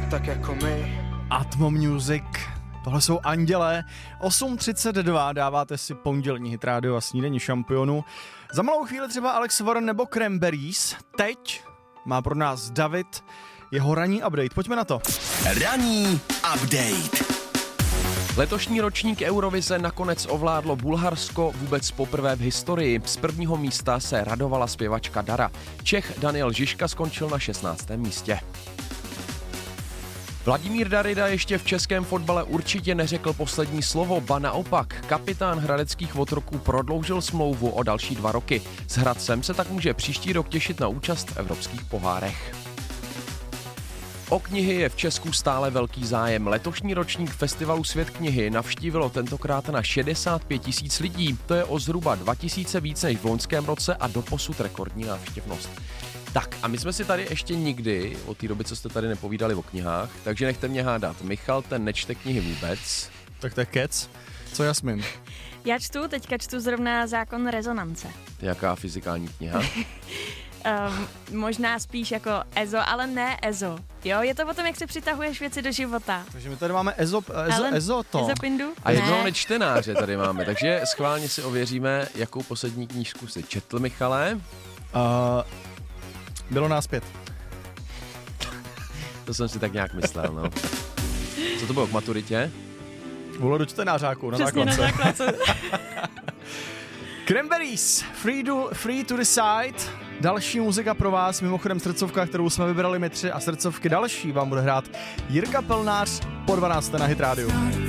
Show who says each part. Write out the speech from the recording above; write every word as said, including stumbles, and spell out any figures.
Speaker 1: tak jako my.
Speaker 2: Atmo Music. Tohle jsou Andělé. osm třicet dva, dáváte si pondělní Hit Radio a snídení šampionu. Za malou chvíli třeba Alex Warren nebo Cranberries. Teď má pro nás David jeho ranní update. Pojďme na to.
Speaker 3: Ranní update. Letošní ročník Eurovize nakonec ovládlo Bulharsko vůbec poprvé v historii. Z prvního místa se radovala zpěvačka Dara. Čech Daniel Žižka skončil na šestnáctém místě. Vladimír Darida ještě v českém fotbale určitě neřekl poslední slovo, ba naopak. Kapitán hradeckých otroků prodloužil smlouvu o další dva roky. S Hradcem se tak může příští rok těšit na účast v evropských pohárech. O knihy je v Česku stále velký zájem. Letošní ročník festivalu Svět knihy navštívilo tentokrát na šedesát pět tisíc lidí. To je o zhruba dva tisíce víc než v loňském roce a doposud rekordní návštěvnost. Tak a my jsme si tady ještě nikdy, od té doby, co jste tady nepovídali o knihách, takže nechte mě hádat. Michal, ten nečte knihy vůbec.
Speaker 2: Tak to je kec. Co Jasmin?
Speaker 4: Já čtu, teďka čtu zrovna Zákon rezonance.
Speaker 3: Jaká fyzikální kniha?
Speaker 4: Um, možná spíš jako EZO, ale ne EZO. Jo, je to o tom, jak se přitahuješ věci do života.
Speaker 2: Takže my tady máme EZO, EZO,
Speaker 4: Ellen,
Speaker 2: EZO to.
Speaker 4: EZO Pindu?
Speaker 3: A jednoho nečtenáře tady máme, takže schválně si ověříme, jakou poslední knížku si četl, Michale.
Speaker 2: Uh, bylo nás pět.
Speaker 3: To jsem si tak nějak myslel, no. Co to bylo k maturitě?
Speaker 2: Bylo do čtenářáku na
Speaker 4: Přesně
Speaker 2: základce.
Speaker 4: na základce.
Speaker 2: Cranberries, free to, free to decide. Další muzika pro vás, mimochodem srdcovka, kterou jsme vybrali my tři, a srdcovky další vám bude hrát Jirka Pelnář po dvanácté na Hit Radio.